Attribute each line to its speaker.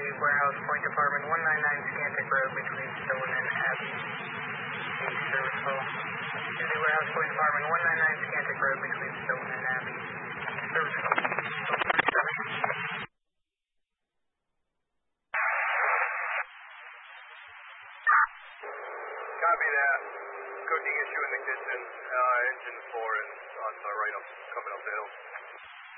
Speaker 1: Warehouse Point Department 199 Scantic Road between Stone and Abbey. Service call. Tuesday Warehouse Point Department 199 Scantic Road between Stone and Abbey. Service call.
Speaker 2: Copy that. Cooking issue in the kitchen. Engine 4 is on the right up, coming up the hill.